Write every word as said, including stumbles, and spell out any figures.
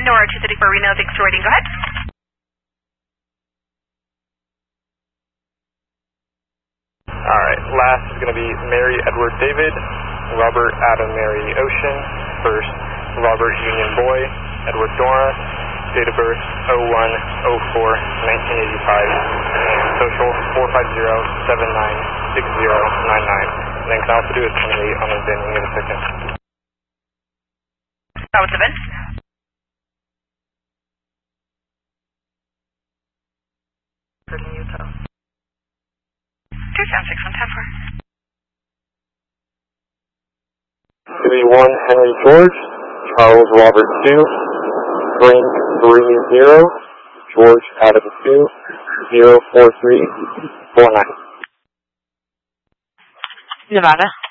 Nora two thirty-four Reno, thanks for waiting. Go ahead. All right, last is going to be Mary Edward David, Robert Adam Mary Ocean, first Robert Union Boy, Edward Dora, date of birth oh one oh four nineteen eighty-five, and social four five zero seven nine six zero nine nine. And then can I also do a twenty-eight on the VIN in a second? That was the VIN. Utah. two seven six one ten four. three one Henry George, Charles Robert two, Frank three zero, George Adam two, zero four three four nine. Nevada.